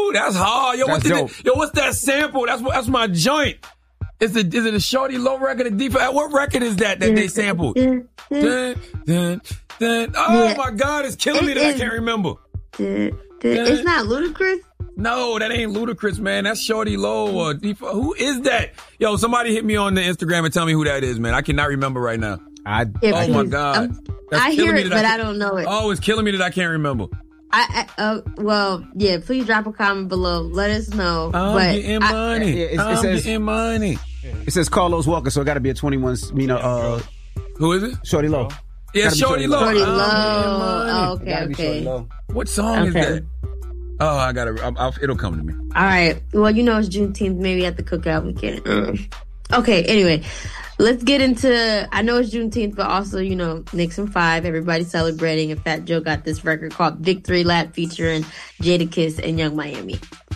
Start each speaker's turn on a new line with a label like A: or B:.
A: Ooh, that's hard. Yo, what's that sample? That's my joint. Is it a Shorty Low record? What record is that they sampled? Dun, dun, dun. Oh my God, it's killing me that I can't remember.
B: It's not Ludacris?
A: No, that ain't Ludacris, man. That's Shorty Low or who is that? Yo, somebody hit me on the Instagram and tell me who that is, man. I cannot remember right now. Oh my God.
B: I hear it, but I don't know it.
A: Oh, it's killing me that I can't remember.
B: Please drop a comment below. Let us know.
A: I'm getting money. I'm getting money.
C: It says Carlos Walker, so it got to be a 21.
A: Who is it?
C: Shorty Low.
A: Yeah, Shorty Low.
B: Shorty Low. Okay.
A: What song is that? Oh, it'll come to me.
B: All right. Well, it's Juneteenth. Maybe at the cookout we can. Okay. Anyway, let's get into. I know it's Juneteenth, but also Nixon 5. Everybody's celebrating. And Fat Joe got this record called Victory Lap featuring Jadakiss and Young Miami.